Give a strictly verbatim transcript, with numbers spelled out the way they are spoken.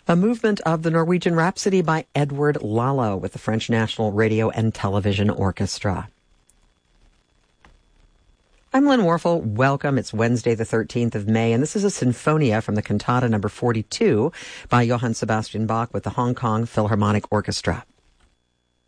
A movement of the Norwegian Rhapsody by Edward Lalo with the French National Radio and Television Orchestra. I'm Lynn Warfel. Welcome. It's Wednesday, the thirteenth of May, and this is a sinfonia from the cantata number forty-two by Johann Sebastian Bach with the Hong Kong Philharmonic Orchestra.